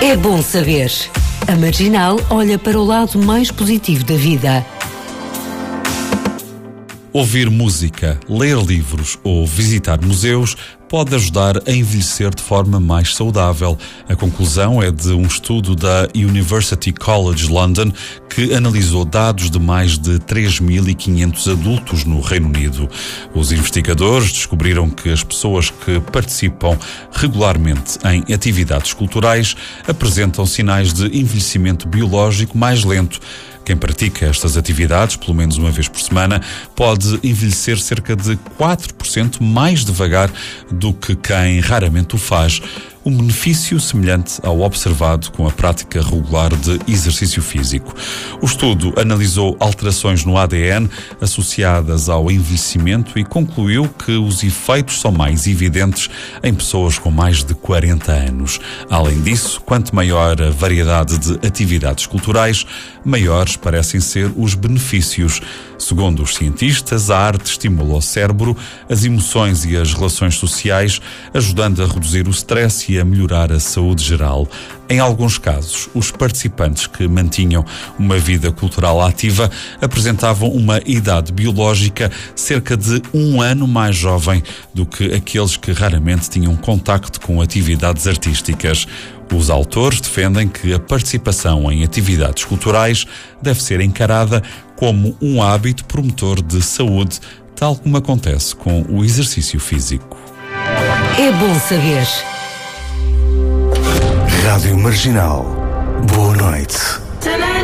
É bom saber. A Marginal olha para o lado mais positivo da vida. Ouvir música, ler livros ou visitar museus pode ajudar a envelhecer de forma mais saudável. A conclusão é de um estudo da University College London que analisou dados de mais de 3.500 adultos no Reino Unido. Os investigadores descobriram que as pessoas que participam regularmente em atividades culturais apresentam sinais de envelhecimento biológico mais lento. Quem pratica estas atividades, pelo menos uma vez por semana, pode envelhecer cerca de 4% mais devagar do que quem raramente o faz. Um benefício semelhante ao observado com a prática regular de exercício físico. O estudo analisou alterações no ADN associadas ao envelhecimento e concluiu que os efeitos são mais evidentes em pessoas com mais de 40 anos. Além disso, quanto maior a variedade de atividades culturais, maiores parecem ser os benefícios. Segundo os cientistas, a arte estimula o cérebro, as emoções e as relações sociais, ajudando a reduzir o stress e a melhorar a saúde geral. Em alguns casos, os participantes que mantinham uma vida cultural ativa apresentavam uma idade biológica cerca de 1 ano mais jovem do que aqueles que raramente tinham contacto com atividades artísticas. Os autores defendem que a participação em atividades culturais deve ser encarada como um hábito promotor de saúde, tal como acontece com o exercício físico. É bom saber. Rádio Marginal. Boa noite.